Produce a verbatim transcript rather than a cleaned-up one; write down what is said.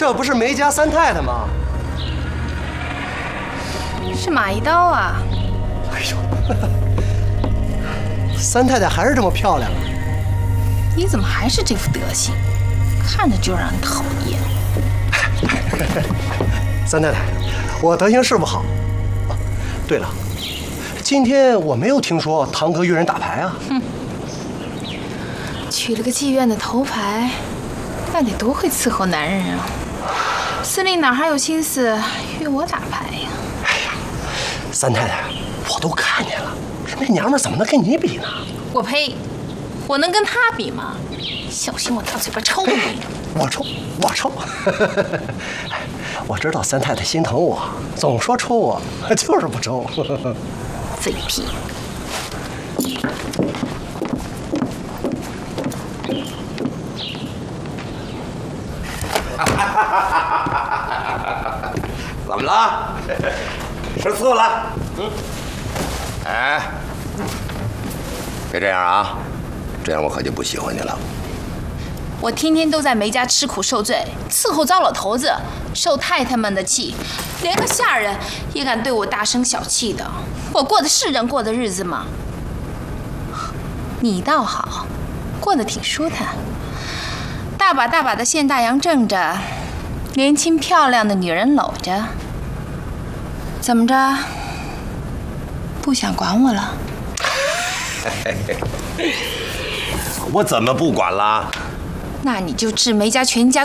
这不是梅家三太太吗？ 是马一刀啊！ 哎呦，三太太还是这么漂亮啊！ 你怎么还是这副德行？看着就让人讨厌。 三太太，我德行是不好。啊，对了，今天我没有听说堂哥约人打牌啊。 哼，娶了个妓院的头牌，那得多会伺候男人啊！司令哪还有心思约我打牌呀？ 哎呀，三太太，我都看见了，那娘们怎么能跟你比呢？ 我呸！我能跟她比吗？小心我大嘴巴抽你！ 我抽，我抽。我知道三太太心疼我，总说抽我，就是不抽。 废屁！ 怎么了？吃醋了？嗯。哎，别这样啊，这样我可就不喜欢你了。 我天天都在梅家吃苦受罪，伺候糟老头子，受太太们的气，连个下人也敢对我大声小气的。我过的是人过的日子吗？你倒好，过得挺舒坦，大把大把的现大洋挣着，年轻漂亮的女人搂着。怎么着？不想管我了？ 我怎么不管了？ 那你就置梅家全家